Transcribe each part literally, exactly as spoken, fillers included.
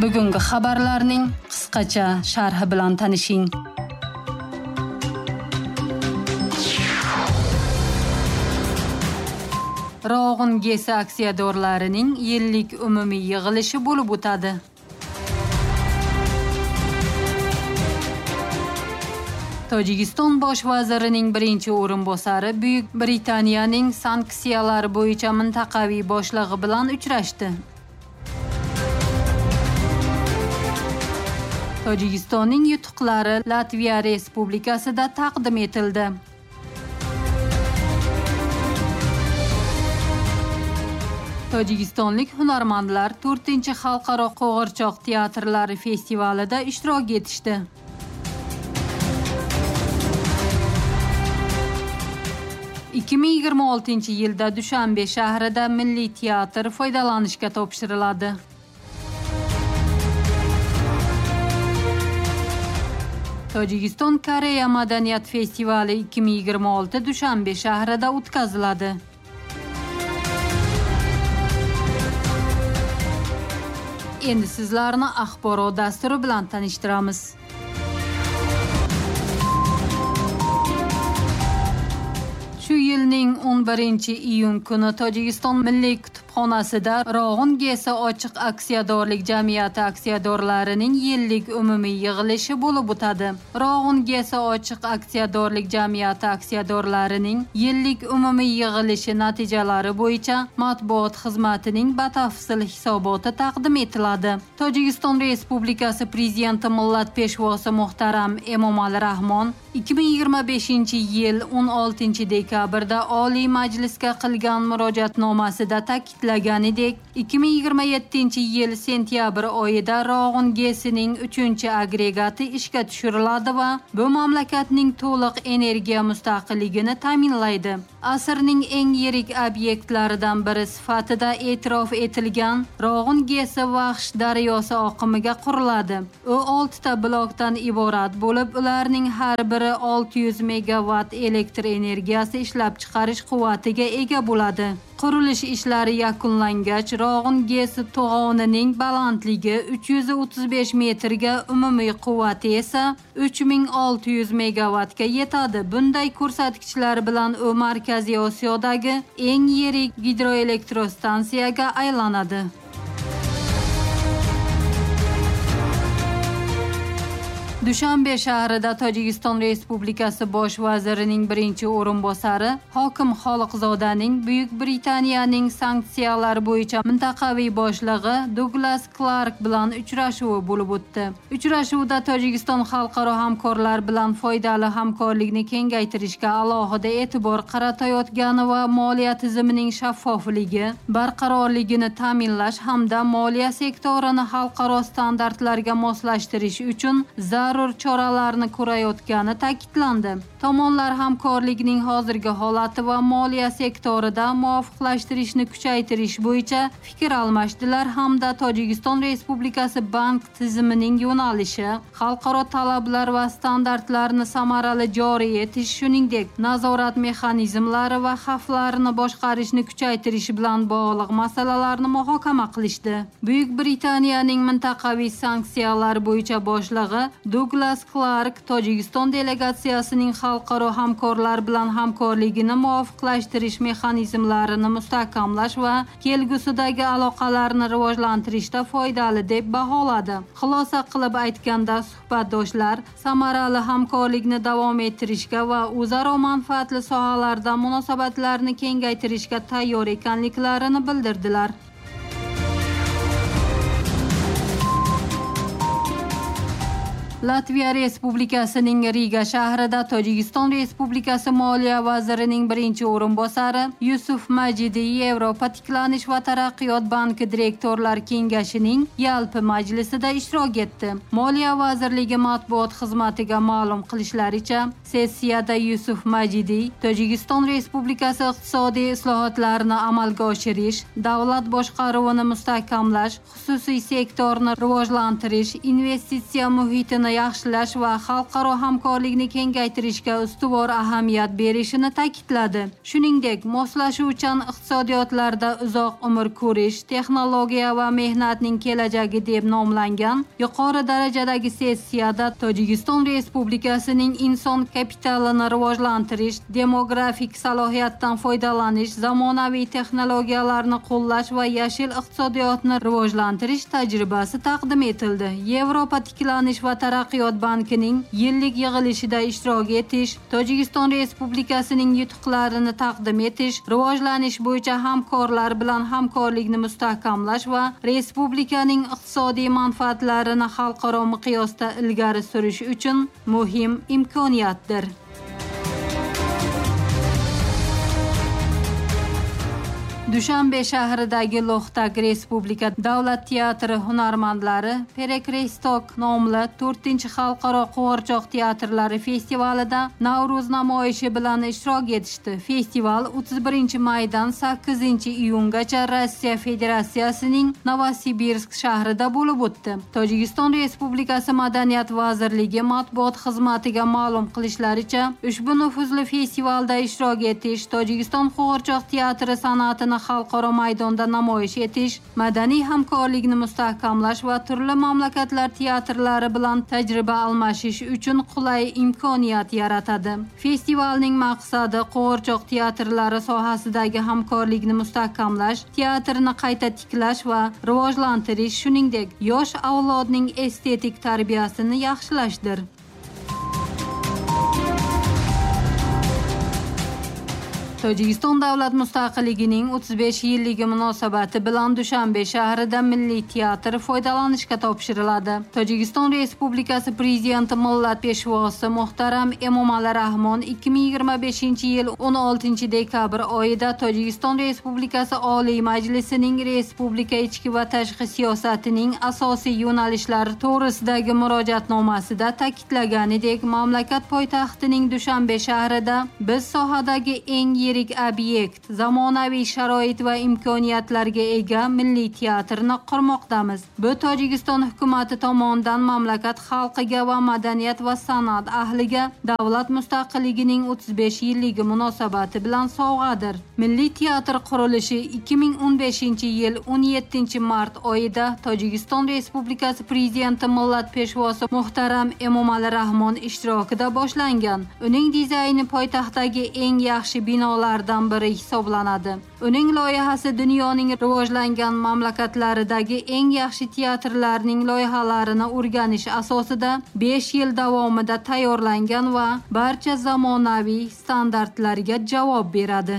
Bugungi xabarlarning qisqacha sharhi bilan tanishing. Rog'un Gesi aksiyadorlarining yillik umumiy yig'ilishi bo'lib o'tadi. Tojikiston bosh vazirining birinchi o'rinbosari Buyuk Britaniyaning sanksiyalar bo'yicha mintaqaviy boshlig'i bilan uchrashdi. Tojikistonning yutuqlari Latviya Respublikasida taqdim etildi. Tojikistonlik hunarmandlar to'rtinchi xalqaro qo'g'irchoq teatrlari festivalida ishtirok etishdi. ikki ming yigirma oltinchi yilda Dushanbe shahrida Milliy teatr foydalanishga topshiriladi. Tojikiston Koreya madaniyat festivali ikki ming yigirma olti Dushanbe shahrida o'tkaziladi. Endi sizlarni axborot dasturi bilan tanishtiramiz. Shu yilning o'n birinchi iyun kuni Tojikiston Milliy kutubxonasida Rog'un Gesi ochiq aksiyadorlik jamiyati aksiyadorlarining yillik umumiy yig'ilishi bo'lib o'tadi. Rog'un Gesi ochiq aksiyadorlik jamiyati aksiyadorlarining yillik umumiy yig'ilishi natijalari bo'yicha matbuot xizmatining batafsil hisoboti taqdim etiladi. Tojikiston Respublikasi Prezidenti Millat peshvosi muhtaram Emomali Rahmon ikki ming yigirma beshinchi yil o'n oltinchi dekabrda Oliy Majlisga qilgan murojaatnomasida ta'kidlaganidek, ikki ming yigirma yettinchi yil sentyabr oyida Rog'un Gesining uchinchi agregati ishga tushiriladi va bu mamlakatning to'liq energiya mustaqilligini ta'minlaydi. Asrning eng yirik obyektlaridan biri sifatida e'tirof etilgan Rog'un Gesi Vaxsh daryosi oqimiga quriladi. U oltita blokdan iborat bo'lib, ularning har biri olti yuz megawatt elektr energiyasi ishlab chiqarish quvvatiga ega bo'ladi. Qurilish ishlari yakunlangach, Rog'un Gesi to'g'onining balandligi uch yuz o'ttiz besh metrga, umumiy quvvati esa uch ming olti yuz megawattga yetadi. Bunday ko'rsatkichlar bilan u Markaziy Osiyodagi eng yirik gidroelektrostansiyaga aylanadi. Dushanbe shahrida Tojikiston Respublikasi bosh vazirining birinchi o'rinbosari Hokim Xoliqzodaning Buyuk Britaniyaning sanksiyalar bo'yicha mintaqaviy boshlig'i Douglas Clark bilan uchrashuvi bo'lib o'tdi. Uchrashuvda Tojikiston xalqaro hamkorlar bilan foydali hamkorlikni kengaytirishga alohida e'tibor qaratayotgani va moliya tizimining shaffofligi, barqarorligini ta'minlash hamda moliya sektorini xalqaro standartlarga moslashtirish uchun zarur choralarni ko'rayotgani ta'kidlandi. Tomonlar hamkorlikning hozirgi holati va moliya sektorida muvofiqlashtirishni kuchaytirish bo'yicha fikr almashdilar hamda Tojikiston Respublikasi bank tizimining yo'nalishi, xalqaro talablar va standartlarni samarali joriy etish, shuningdek, nazorat mexanizmlari va xavflarni boshqarishni kuchaytirish bilan bog'liq masalalarni muhokama qilishdi. Buyuk Britaniyaning mintaqaviy sanksiyalar bo'yicha boshlig'i Douglas Clark Tojikiston delegatsiyasining xalqaro hamkorlar bilan hamkorligini muvofiqlashtirish mexanizmlarini mustahkamlash va kelgusidagi aloqalarni rivojlantirishda foydali deb baholadi. Xulosa qilib aytganda, suhbatdoshlar samarali hamkorlikni davom ettirishga va o'zaro manfaatli sohalarda munosabatlarni kengaytirishga tayyor ekanliklarini bildirdilar. Latviya Respublikasining Riga shahrida Tojikiston Respublikasi Moliya vazirining birinchi o'rinbosari Yusuf Majidi Yevropa tiklanish va taraqqiyot banki direktorlar kengashining yalpi majlisida ishtirok etdi. Moliya vazirligi matbuot xizmatiga ma'lum qilishlaricha, sessiyada Yusuf Majidi Tojikiston Respublikasi iqtisodiy islohotlarini amalga oshirish, davlat boshqaruvini mustahkamlash, xususiy sektorni rivojlantirish, investitsiya muhitini munosabatlarni yaxshilash va xalqaro hamkorlikni kengaytirishga ustuvor ahamiyat berishini ta'kidladi. Shuningdek, moslashuvchan iqtisodiyotlarda uzoq umr ko'rish, texnologiya va mehnatning kelajagi deb nomlangan yuqori darajadagi sessiyada Tojikiston Respublikasining inson kapitalini rivojlantirish, demografik salohiyatdan foydalanish, zamonaviy texnologiyalarni qo'llash va yashil iqtisodiyotni rivojlantirish tajribasi taqdim etildi. Yevropa tiklanish va taraqqiyot bankining yillik yig'ilishida ishtirok etish, Tojikiston Respublikasining yutuqlarini taqdim etish, rivojlanish bo'yicha hamkorlar bilan hamkorlikni mustahkamlash va respublikaning iqtisodiy manfaatlarini xalqaro miqyosda ilgari surish uchun muhim imkoniyatdir. Dushanbe shahridagi Lo'xtak Respublika davlat teatri hunarmandlari Perekreystok nomli to'rtinchi xalqaro qo'g'irchoq teatrlari festivalida Navro'z namoyishi bilan ishtirok etishdi. Festival o'ttiz birinchi maydan sakkizinchi iyungacha Rossiya Federatsiyasining Novosibirsk shahrida bo'lib o'tdi. Tojikiston Respublikasi Madaniyat vazirligi matbuot xizmatiga ma'lum qilishlaricha, ushbu nufuzli festivalda ishtirok etish Tojikiston qo'g'irchoq teatri san'atini xalqaro maydonda namoyish etish, madaniy hamkorlikni mustahkamlash va turli mamlakatlar teatrlari bilan tajriba almashish uchun qulay imkoniyat yaratadi. Festivalning maqsadi qo'g'irchoq teatrlari sohasidagi hamkorlikni mustahkamlash, teatrni qayta tiklash va rivojlantirish, shuningdek, yosh avlodning estetik tarbiyasini yaxshilashdir. Tojikiston davlat mustaqilligining o'ttiz besh yilligi munosabati bilan Dushanbe shahrida Milliy teatr foydalanishga topshiriladi. Tojikiston Respublikasi Prezidenti millat peshvosi muhtaram Emomali Rahmon ikki ming yigirma beshinchi yil o'n oltinchi dekabr oyida Tojikiston Respublikasi Oliy Majlisining Respublika ichki va tashqi siyosatining asosiy yo'nalishlari to'g'risidagi murojaatnomasida ta'kidlaganidek, mamlakat poytaxtining Dushanbe shahrida biz sohadagi eng yirik obyekt, zamonaviy sharoit va imkoniyatlarga ega Milliy teatrni qurmoqdamiz. Bu Tojikiston hukumati tomonidan mamlakat xalqiga va madaniyat va san'at ahliga davlat mustaqilligining o'ttiz besh yilligi munosabati bilan sovg'adir. Milliy teatr qurilishi ikki ming o'n beshinchi yil o'n yettinchi mart oyida Tojikiston Respublikasi Prezidenti millat peshvosi muhtaram Emomali Rahmon ishtirokida boshlangan. Uning dizayni poytaxtdagi eng yaxshi binolar lardan biri hisoblanadi. Uning loyihasi dunyoning rivojlangan mamlakatlaridagi eng yaxshi teatrlarning loyihalarini o'rganish asosida besh yil davomida tayyorlangan va barcha zamonaviy standartlarga javob beradi.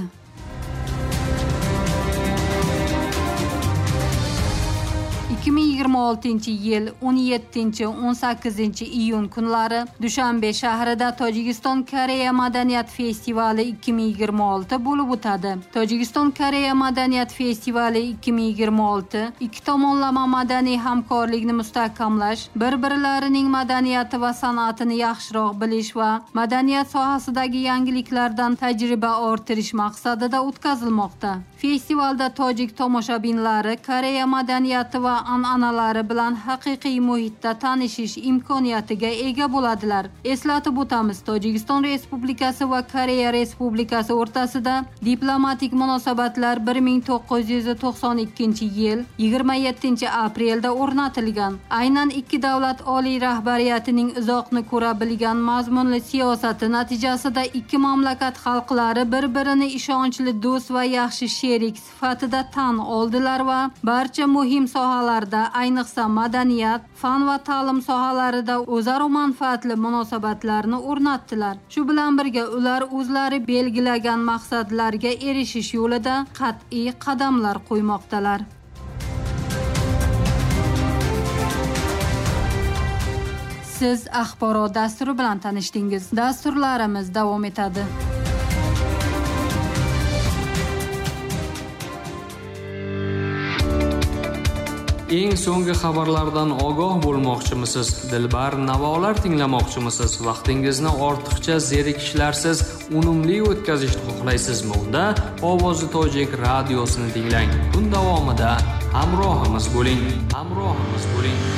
ikki ming yigirma oltinchi yil o'n yettinchi o'n sakkizinchi iyun kunlari Dushanbe shahrida Tojikiston Koreya madaniyat festivali ikki ming yigirma olti bo'lib o'tadi. Tojikiston Koreya madaniyat festivali ikki ming yigirma olti ikki tomonlama madaniy hamkorlikni mustahkamlash, bir-birlarining madaniyati va san'atini yaxshiroq bilish va madaniyat sohasidagi yangiliklardan tajriba orttirish maqsadida o'tkazilmoqda. Festivalda tojik tomoshabinlari Koreya madaniyati va an'analari bilan haqiqiy muhitda tanishish imkoniyatiga ega bo'ladilar. Eslatib o'tamiz, Tojikiston Respublikasi va Koreya Respublikasi o'rtasida diplomatik munosabatlar bir ming to'qqiz yuz to'qson ikkinchi yil yigirma yettinchi aprelda o'rnatilgan. Aynan ikki davlat oliy rahbariyatining uzoqni ko'ra bilgan mazmunli siyosati natijasida ikki mamlakat xalqlari bir-birini ishonchli do'st va yaxshi sherik sifatida tan oldilar va barcha muhim sohalarda, ayniqsa madaniyat, fan va ta'lim sohalarida o'zaro manfaatli munosabatlarni o'rnatdilar. Shu bilan birga ular o'zlari belgilagan maqsadlarga erishish yo'lida qat'iy qadamlar qo'ymoqdalar. Siz axborot dasturi bilan tanishdingiz. Dasturlarimiz davom etadi. Eng so'nggi xabarlardan ogoh bo'lmoqchimisiz? Dilbar navolar tinglamoqchimisiz? Vaqtingizni ortiqcha zerikishlarsiz unumli o'tkazishni xohlaysizmi? Unda Ovozi Tojik radiosini tinglang. Kun davomida hamrohimiz bo'ling. Hamrohimiz bo'ling.